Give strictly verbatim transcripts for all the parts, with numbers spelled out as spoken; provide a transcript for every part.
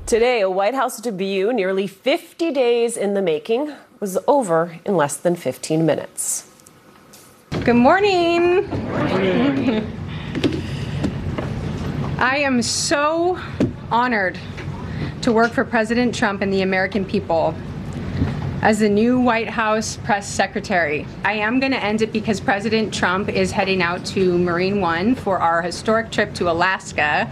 Today, a White House debut, nearly fifty days in the making, was over in less than fifteen minutes. Good morning. I am so honored to work for President Trump and the American people as the new White House press secretary. I am going to end it because President Trump is heading out to Marine One for our historic trip to Alaska,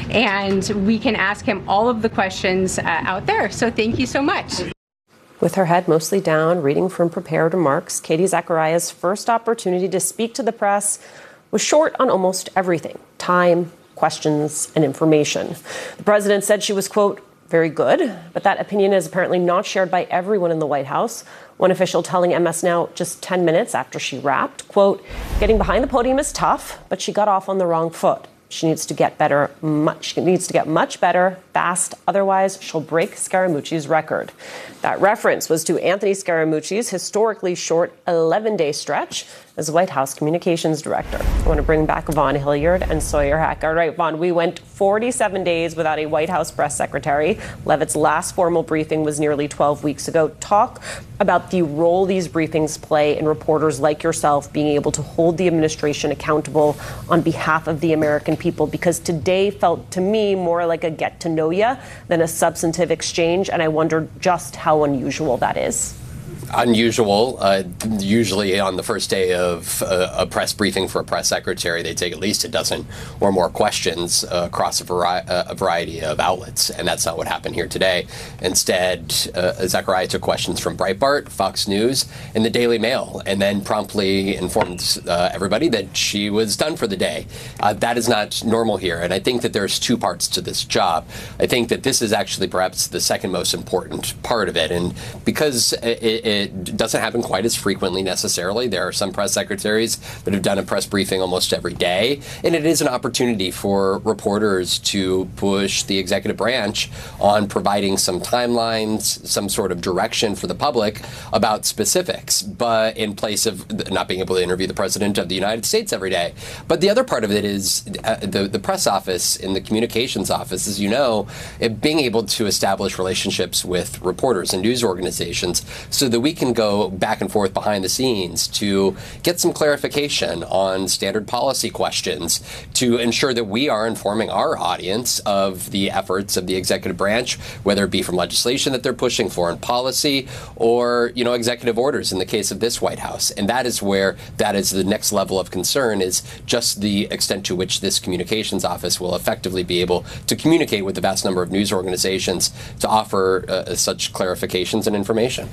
and we can ask him all of the questions uh, out there. So thank you so much. With her head mostly down, reading from prepared remarks, Katie Zacharias' first opportunity to speak to the press was short on almost everything: time, questions, and information. The president said she was, quote, very good, but that opinion is apparently not shared by everyone in the White House. One official telling M S Now just ten minutes after she wrapped, quote, getting behind the podium is tough, but she got off on the wrong foot. She needs to get better, much, she needs to get much better, fast, otherwise she'll break Scaramucci's record. That reference was to Anthony Scaramucci's historically short eleven-day stretch as White House communications director. I want to bring back Vaughn Hilliard and Sawyer Heck. All right, Vaughn, we went forty-seven days without a White House press secretary. Leavitt's last formal briefing was nearly twelve weeks ago. Talk about the role these briefings play in reporters like yourself being able to hold the administration accountable on behalf of the American people, because today felt to me more like a get to know ya than a substantive exchange, and I wonder just how unusual that is. Unusual. Uh, usually on the first day of uh, a press briefing for a press secretary, they take at least a dozen or more questions uh, across a, vari- uh, a variety of outlets, and that's not what happened here today. Instead, uh, Zachariah took questions from Breitbart, Fox News, and the Daily Mail, and then promptly informed uh, everybody that she was done for the day. Uh, that is not normal here, and I think that there's two parts to this job. I think that this is actually perhaps the second most important part of it, and because it, it It doesn't happen quite as frequently necessarily. There are some press secretaries that have done a press briefing almost every day, and it is an opportunity for reporters to push the executive branch on providing some timelines, some sort of direction for the public about specifics, but in place of not being able to interview the president of the United States every day. But the other part of it is uh, the, the press office and the communications office, as you know, it being able to establish relationships with reporters and news organizations so that we can go back and forth behind the scenes to get some clarification on standard policy questions, to ensure that we are informing our audience of the efforts of the executive branch, whether it be from legislation that they're pushing, foreign policy, or, you know, executive orders in the case of this White House. And that is where that is the next level of concern, is just the extent to which this communications office will effectively be able to communicate with the vast number of news organizations to offer uh, such clarifications and information.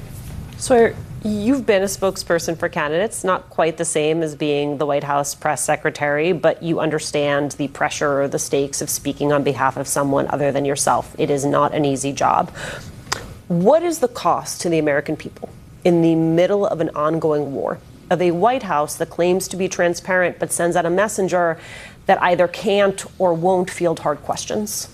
So you've been a spokesperson for candidates, not quite the same as being the White House press secretary, but you understand the pressure or the stakes of speaking on behalf of someone other than yourself. It is not an easy job. What is the cost to the American people in the middle of an ongoing war of a White House that claims to be transparent but sends out a messenger that either can't or won't field hard questions?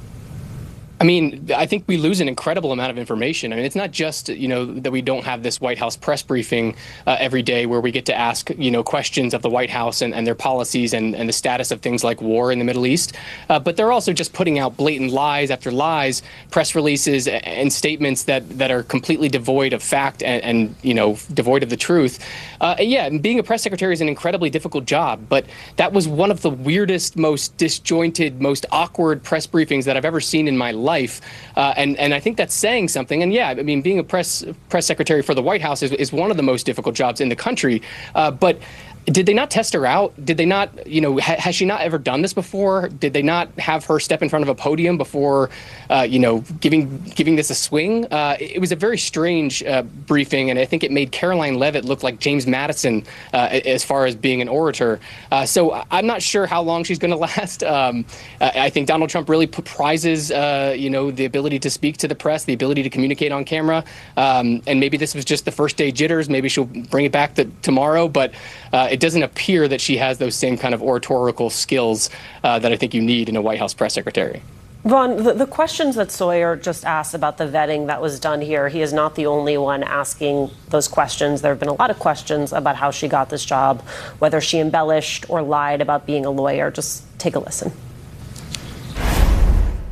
I mean, I think we lose an incredible amount of information. I mean, it's not just, you know, that we don't have this White House press briefing uh, every day where we get to ask, you know, questions of the White House and, and their policies and, and the status of things like war in the Middle East. Uh, but they're also just putting out blatant lies after lies, press releases and statements that, that are completely devoid of fact and, and you know, devoid of the truth. Uh, yeah, being a press secretary is an incredibly difficult job, but that was one of the weirdest, most disjointed, most awkward press briefings that I've ever seen in my life. life. Uh, and, and I think that's saying something. And yeah, I mean, being a press press secretary for the White House is, is one of the most difficult jobs in the country. Uh, but did they not test her out? Did they not, you know, ha- has she not ever done this before? Did they not have her step in front of a podium before, uh, you know, giving giving this a swing? Uh, it was a very strange uh, briefing, and I think it made Caroline Leavitt look like James Madison uh, as far as being an orator. Uh, so I'm not sure how long she's going to last. Um, I think Donald Trump really prizes, uh, you know, the ability to speak to the press, the ability to communicate on camera. Um, and maybe this was just the first day jitters. Maybe she'll bring it back to tomorrow, but uh, it doesn't appear that she has those same kind of oratorical skills uh, that I think you need in a White House press secretary. Vaughn, the, the questions that Sawyer just asked about the vetting that was done here, he is not the only one asking those questions. There have been a lot of questions about how she got this job, whether she embellished or lied about being a lawyer. Just take a listen.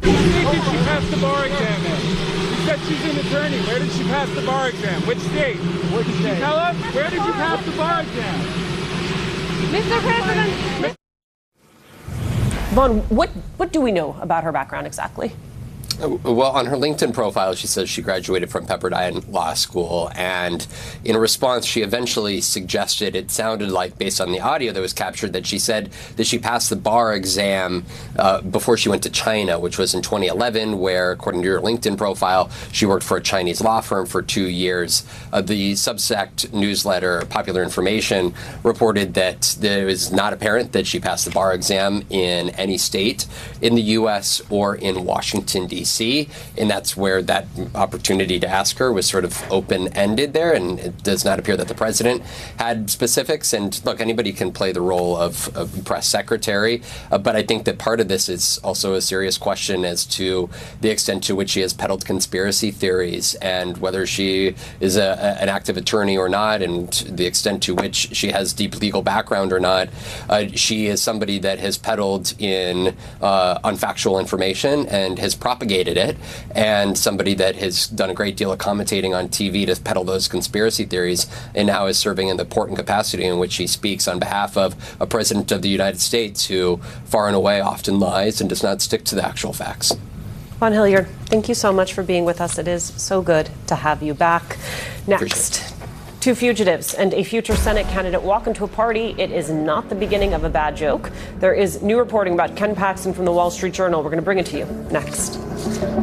state did she pass the bar exam in? She said she's an attorney. Where did she pass the bar exam? Which state? Which state? Tell us, where did you pass the bar exam? Mister President. Vaughn, what, what do we know about her background exactly? Well, on her LinkedIn profile, she says she graduated from Pepperdine Law School, and in response, she eventually suggested, it sounded like, based on the audio that was captured, that she said that she passed the bar exam uh, before she went to China, which was in twenty eleven, where, according to her LinkedIn profile, she worked for a Chinese law firm for two years. Uh, the Substack newsletter, Popular Information, reported that it was not apparent that she passed the bar exam in any state in the U S or in Washington, D C, and that's where that opportunity to ask her was sort of open-ended there, and it does not appear that the president had specifics. And look, anybody can play the role of, of press secretary, uh, but I think that part of this is also a serious question as to the extent to which she has peddled conspiracy theories and whether she is a, a, an active attorney or not, and the extent to which she has deep legal background or not. Uh, she is somebody that has peddled in uh, unfactual information and has propagated it, and somebody that has done a great deal of commentating on T V to peddle those conspiracy theories, and now is serving in the important capacity in which she speaks on behalf of a president of the United States who far and away often lies and does not stick to the actual facts. Vaughn Hillyard, thank you so much for being with us. It is so good to have you back. Next. Two fugitives and a future Senate candidate walk into a party. It is not the beginning of a bad joke. There is new reporting about Ken Paxton from the Wall Street Journal. We're going to bring it to you next.